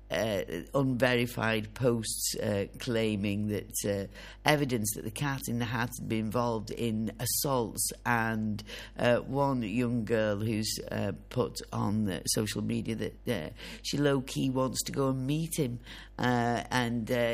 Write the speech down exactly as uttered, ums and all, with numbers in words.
uh, unverified posts uh, claiming that uh, evidence that the Cat in the Hat had been involved in assaults, and uh, one young girl who's uh, put on uh, social media that uh, she low-key wants to go and meet him, uh, and uh,